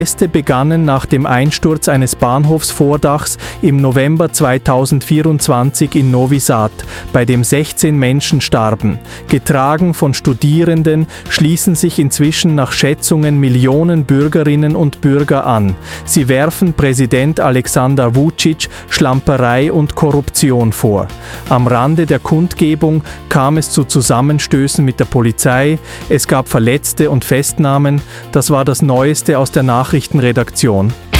Proteste begannen nach dem Einsturz eines Bahnhofsvordachs im November 2024 in Novi Sad, bei dem 16 Menschen starben. Getragen von Studierenden schließen sich inzwischen nach Schätzungen Millionen Bürgerinnen und Bürger an. Sie werfen Präsident Aleksandar Vučić Schlamperei und Korruption vor. Am Rande der Kundgebung kam es zu Zusammenstößen mit der Polizei, es gab Verletzte und Festnahmen. Das war das Neueste aus der Nachrichtenredaktion.